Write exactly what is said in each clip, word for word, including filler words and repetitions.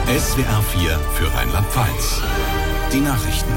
S W R vier für Rheinland-Pfalz. Die Nachrichten.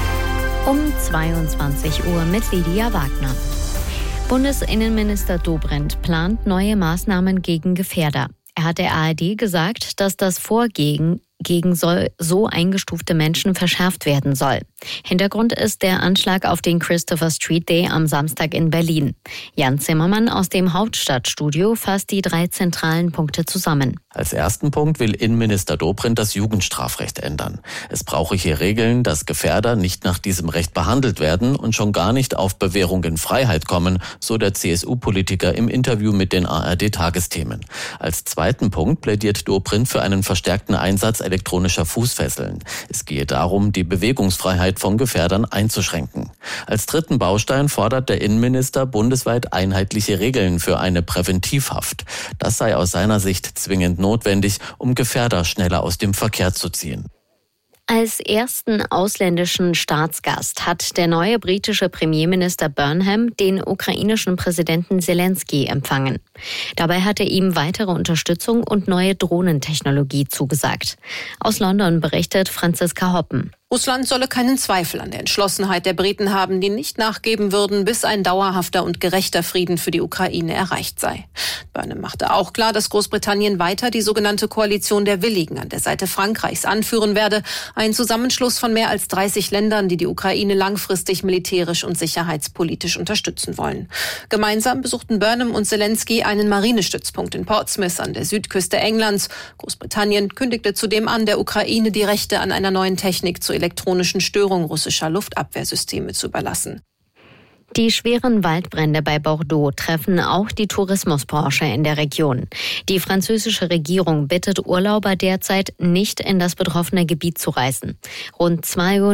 Um zweiundzwanzig Uhr mit Lydia Wagner. Bundesinnenminister Dobrindt plant neue Maßnahmen gegen Gefährder. Er hat der A R D gesagt, dass das Vorgehen gegen so eingestufte Menschen verschärft werden soll. Hintergrund ist der Anschlag auf den Christopher Street Day am Samstag in Berlin. Jan Zimmermann aus dem Hauptstadtstudio fasst die drei zentralen Punkte zusammen. Als ersten Punkt will Innenminister Dobrindt das Jugendstrafrecht ändern. Es brauche hier Regeln, dass Gefährder nicht nach diesem Recht behandelt werden und schon gar nicht auf Bewährung in Freiheit kommen, so der C S U-Politiker im Interview mit den A R D-Tagesthemen. Als zweiten Punkt plädiert Dobrindt für einen verstärkten Einsatz elektronischer Fußfesseln. Es gehe darum, die Bewegungsfreiheit von Gefährdern einzuschränken. Als dritten Baustein fordert der Innenminister bundesweit einheitliche Regeln für eine Präventivhaft. Das sei aus seiner Sicht zwingend notwendig, um Gefährder schneller aus dem Verkehr zu ziehen. Als ersten ausländischen Staatsgast hat der neue britische Premierminister Burnham den ukrainischen Präsidenten Zelensky empfangen. Dabei hat er ihm weitere Unterstützung und neue Drohnentechnologie zugesagt. Aus London berichtet Franziska Hoppen. Russland solle keinen Zweifel an der Entschlossenheit der Briten haben, die nicht nachgeben würden, bis ein dauerhafter und gerechter Frieden für die Ukraine erreicht sei. Burnham machte auch klar, dass Großbritannien weiter die sogenannte Koalition der Willigen an der Seite Frankreichs anführen werde, ein Zusammenschluss von mehr als dreißig Ländern, die die Ukraine langfristig militärisch und sicherheitspolitisch unterstützen wollen. Gemeinsam besuchten Burnham und Zelensky einen Marinestützpunkt in Portsmouth an der Südküste Englands. Großbritannien kündigte zudem an, der Ukraine die Rechte an einer neuen Technik zur elektronischen Störung russischer Luftabwehrsysteme zu überlassen. Die schweren Waldbrände bei Bordeaux treffen auch die Tourismusbranche in der Region. Die französische Regierung bittet Urlauber derzeit, nicht in das betroffene Gebiet zu reisen. Rund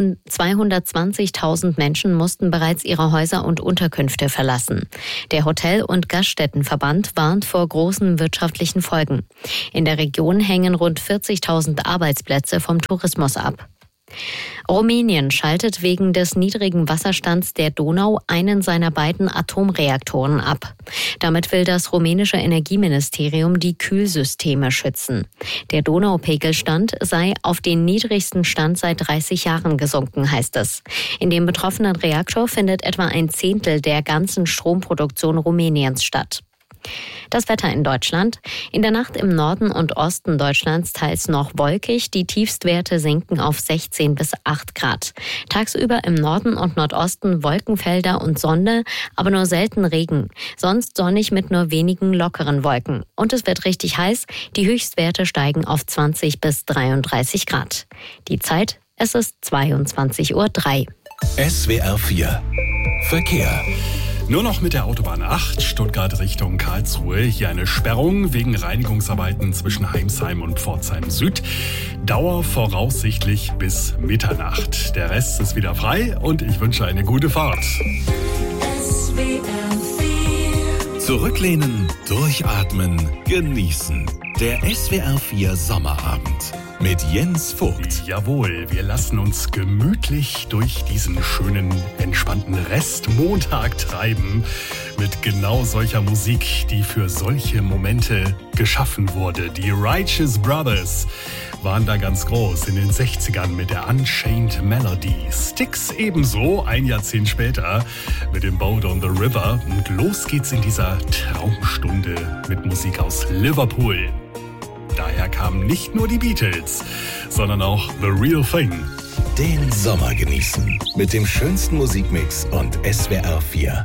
zweihundertzwanzigtausend Menschen mussten bereits ihre Häuser und Unterkünfte verlassen. Der Hotel- und Gaststättenverband warnt vor großen wirtschaftlichen Folgen. In der Region hängen rund vierzigtausend Arbeitsplätze vom Tourismus ab. Rumänien schaltet wegen des niedrigen Wasserstands der Donau einen seiner beiden Atomreaktoren ab. Damit will das rumänische Energieministerium die Kühlsysteme schützen. Der Donaupegelstand sei auf den niedrigsten Stand seit dreißig Jahren gesunken, heißt es. In dem betroffenen Reaktor findet etwa ein Zehntel der ganzen Stromproduktion Rumäniens statt. Das Wetter in Deutschland. In der Nacht im Norden und Osten Deutschlands teils noch wolkig. Die Tiefstwerte sinken auf sechzehn bis acht Grad. Tagsüber im Norden und Nordosten Wolkenfelder und Sonne, aber nur selten Regen. Sonst sonnig mit nur wenigen lockeren Wolken. Und es wird richtig heiß. Die Höchstwerte steigen auf zwanzig bis dreiunddreißig Grad. Die Zeit, es ist zweiundzwanzig Uhr drei. S W R vier Verkehr. Nur noch mit der Autobahn acht, Stuttgart Richtung Karlsruhe. Hier eine Sperrung wegen Reinigungsarbeiten zwischen Heimsheim und Pforzheim Süd. Dauer voraussichtlich bis Mitternacht. Der Rest ist wieder frei und ich wünsche eine gute Fahrt. S W R vier. Zurücklehnen, durchatmen, genießen. Der S W R vier Sommerabend mit Jens Vogt. Jawohl, wir lassen uns gemütlich durch diesen schönen, entspannten Restmontag treiben mit genau solcher Musik, die für solche Momente geschaffen wurde. Die Righteous Brothers waren da ganz groß in den sechzigern mit der Unchained Melody. Styx ebenso, ein Jahrzehnt später mit dem Boat on the River. Und los geht's in dieser Traumstunde mit Musik aus Liverpool. Daher kamen nicht nur die Beatles, sondern auch The Real Thing. Den Sommer genießen mit dem schönsten Musikmix und S W R vier.